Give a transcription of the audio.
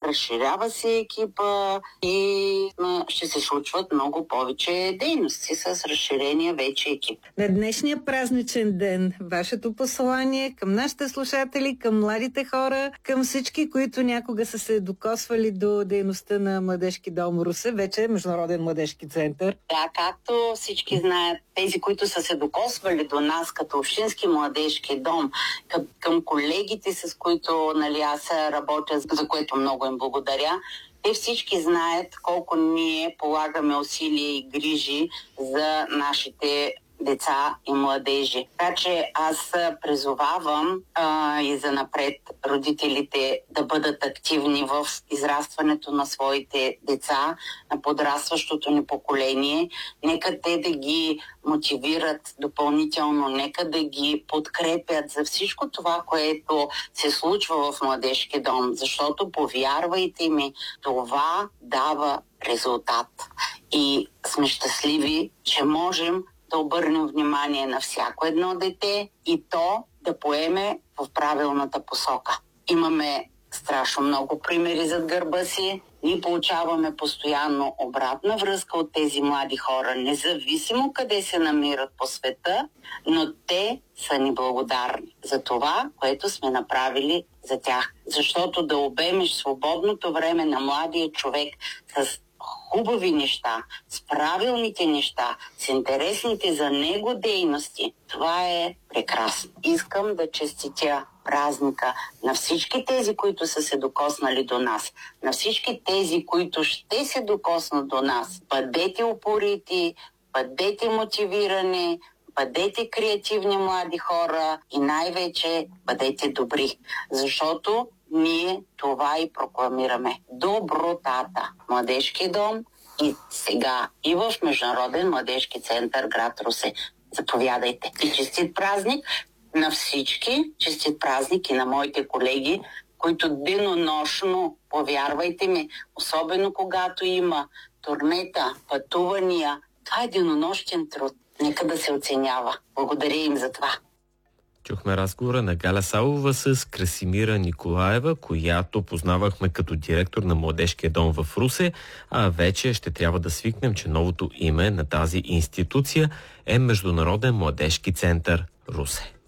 разширява се екипа и ще се случват много повече дейности с разширения вече екип. На днешния празничен ден, вашето послание към нашите слушатели, към младите хора, към всички, които някога са се докосвали до дейността на Младежки дом Русе, вече Международен младежки център. Да, както всички знаят, тези, които са се докосвали до нас като Общински младежки дом, към колегите, с които аз работя, за което много им благодаря, те всички знаят колко ние полагаме усилия и грижи за нашите деца и младежи. Така че аз призовавам и занапред родителите да бъдат активни в израстването на своите деца, на подрастващото ни поколение. Нека те да ги мотивират допълнително, нека да ги подкрепят за всичко това, което се случва в Младежки дом, защото повярвайте ми, това дава резултат. И сме щастливи, че можем да обърнем внимание на всяко едно дете и то да поеме в правилната посока. Имаме страшно много примери зад гърба си. Ние получаваме постоянно обратна връзка от тези млади хора, независимо къде се намират по света, но те са ни благодарни за това, което сме направили за тях. Защото да обемеш свободното време на младия човек с хубави неща, с правилните неща, с интересните за него дейности, това е прекрасно. Искам да честитя празника на всички тези, които са се докоснали до нас, на всички тези, които ще се докоснат до нас. Бъдете упорити, бъдете мотивирани, бъдете креативни млади хора и най-вече бъдете добри, защото ние това и прокламираме. Добротата. Младежки дом и сега и в Международен младежки център град Русе. Заповядайте. И честит празник на всички, честит празник и на моите колеги, които денонощно, повярвайте ми, особено когато има турнета, пътувания, това е денонощен труд. Нека да се оценява. Благодаря им за това. Чухме разговора на Галя Савова с Красимира Николаева, която познавахме като директор на Младежкия дом в Русе, а вече ще трябва да свикнем, че новото име на тази институция е Международен младежки център Русе.